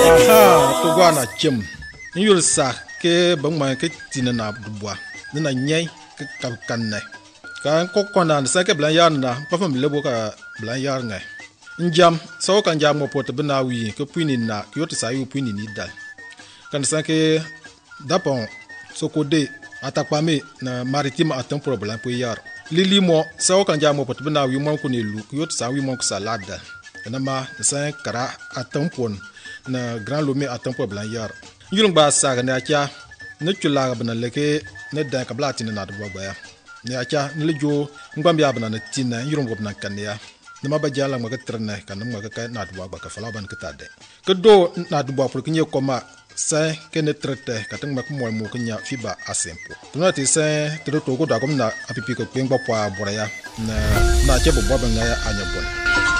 aha to gwa na chem yul sa ke bang ma ke tin na dubwa na nyai ke kan ne kan ko kona sa ke blan yar na pa fam lebo ka blan yar ngai njam so kan jam mo pot bna wi ke puini na yot sa yu puini ni dal kan sa ke dapon so ko de atakpa me na maritime atam problem po yar lili mo so kan jam mo pot bna wi mo ko ni lu yot sa wi mo ko salada na ma sa kara atam pon na grand lome atam problem yar yulung ba sa ga na kya na chula bna leke na da ka blati na do ba ya ne acha ne jo ngam ya bna na tinna yulung bna kan ya nama ba jala ma ka trene kan ma ka na do ba ka fala ban ka tade ka do na do ba pour kinye koma sa ke ne trete ka tang ma ko mo kanya fiba asempo tuna ti sa to ko da ko na apipi ko kwengba kwa bora ya na che bo ba nga ya anya bon